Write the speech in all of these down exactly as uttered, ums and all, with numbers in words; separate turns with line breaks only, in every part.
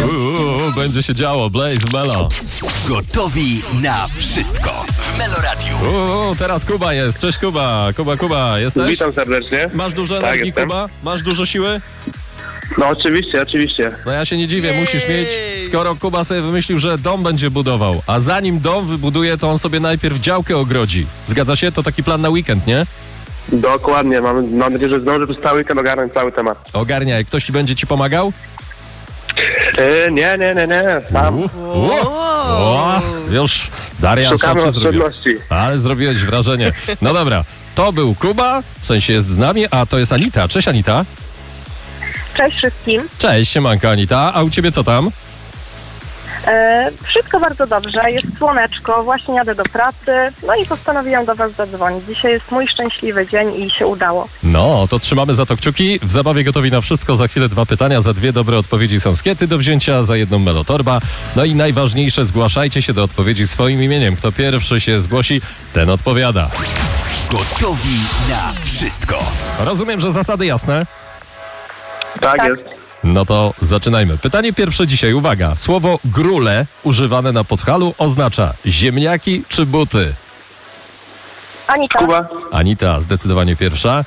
Uuu, będzie się działo, Blaze Melo.
Gotowi na wszystko w Meloradiu.
Uuu, teraz Kuba jest. Cześć Kuba. Kuba, Kuba, jesteś?
Witam serdecznie.
Masz dużo
Tak,
energii,
jestem.
Kuba? Masz dużo siły?
No oczywiście, oczywiście.
No ja się nie dziwię, musisz mieć, skoro Kuba sobie wymyślił, że dom będzie budował, a zanim dom wybuduje, to on sobie najpierw działkę ogrodzi. Zgadza się? To taki plan na weekend, nie?
Dokładnie, mam, mam nadzieję, że zdążę przez cały weekend ogarnąć cały temat.
Ogarnia, jak ktoś ci będzie ci pomagał?
E, nie, nie, nie, nie, sam.
U, u, o, już Darian
Szukamy
Szaczy zrobił.
oszczędności.
Ale zrobiłeś wrażenie. No dobra, to był Kuba, w sensie jest z nami, a to jest Anita. Cześć Anita.
Cześć wszystkim.
Cześć, siemanko Anita. A u ciebie co tam?
E, wszystko bardzo dobrze, jest słoneczko, właśnie jadę do pracy, no i postanowiłam do was zadzwonić. Dzisiaj jest mój szczęśliwy dzień i się udało.
No, to trzymamy za to kciuki. W zabawie gotowi na wszystko. Za chwilę dwa pytania, za dwie dobre odpowiedzi są skiety do wzięcia, za jedną melotorba. No i najważniejsze, zgłaszajcie się do odpowiedzi swoim imieniem. Kto pierwszy się zgłosi, ten odpowiada.
Gotowi na wszystko.
Rozumiem, że zasady jasne?
Tak,
Tak.
jest.
No to zaczynajmy. Pytanie pierwsze dzisiaj, uwaga. Słowo grule używane na Podhalu oznacza ziemniaki czy buty?
Anita,
Kuba?
Anita, zdecydowanie pierwsza.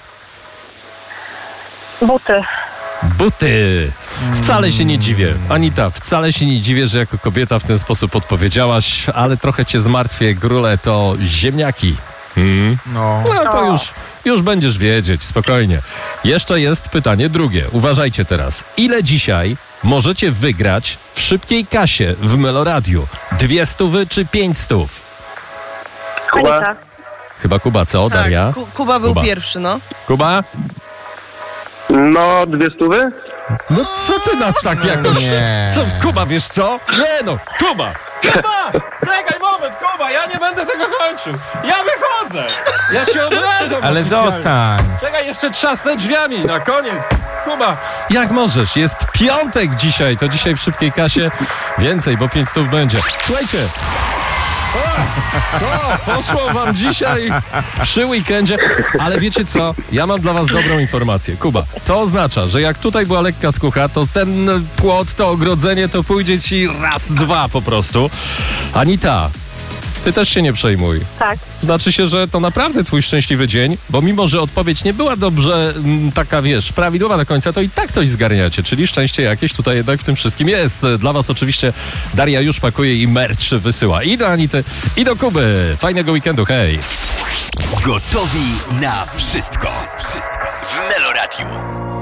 buty.
Buty. Wcale się nie dziwię. Anita, wcale się nie dziwię, że jako kobieta w ten sposób odpowiedziałaś, ale trochę cię zmartwię. Grule to ziemniaki. Hmm.
No.
No to
O.
już, już będziesz wiedzieć, spokojnie. Jeszcze jest pytanie drugie. Uważajcie teraz. Ile dzisiaj możecie wygrać w szybkiej kasie w Meloradiu? Dwie stówy czy pięć stów?
Kuba?
Anita,
Chyba Kuba, co? Daria?
Tak, Ku- Kuba był
Kuba.
pierwszy, no.
Kuba?
No, dwie stówy?
No co ty nas tak jakoś...
Nie.
Co, Kuba, wiesz co? Nie no, Kuba! Kuba! Czekaj moment, Kuba, ja nie będę tego kończył. Ja wychodzę! Ja się obrażam.
Ale
oficjalnie.
zostań.
Czekaj, jeszcze trzasnę drzwiami na koniec. Kuba, jak możesz? Jest piątek dzisiaj, to dzisiaj w szybkiej kasie więcej, bo pięć stów będzie. Słuchajcie. O, to poszło wam dzisiaj przy weekendzie, ale wiecie co? Ja mam dla was dobrą informację. Kuba, to oznacza, że jak tutaj była lekka skucha, to ten płot, to ogrodzenie, to pójdzie ci raz, dwa po prostu. Anita, ty też się nie przejmuj.
tak.
Znaczy się, że to naprawdę twój szczęśliwy dzień, bo mimo, że odpowiedź nie była dobrze mm, taka, wiesz, prawidłowa do końca, to i tak coś zgarniacie, czyli szczęście jakieś tutaj jednak w tym wszystkim jest. Dla was oczywiście Daria już pakuje i merch wysyła i do Anity, i do Kuby. Fajnego weekendu, hej!
Gotowi na wszystko. Wszystko w Meloradiu.